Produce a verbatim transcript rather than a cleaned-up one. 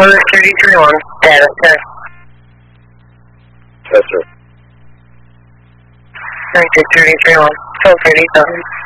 Weather thirty-three one, data test. Yes, sir. Nineteen thirty-three one, twelve thirty-seven.